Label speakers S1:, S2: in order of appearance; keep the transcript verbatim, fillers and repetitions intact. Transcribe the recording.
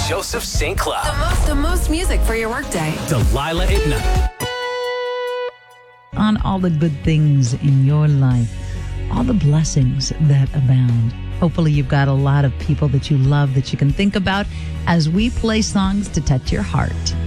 S1: Joseph Saint Cloud.
S2: The most, the most music for your workday.
S1: Delilah at night.
S3: On all the good things in your life, all the blessings that abound. Hopefully you've got a lot of people that you love that you can think about as we play songs to touch your heart.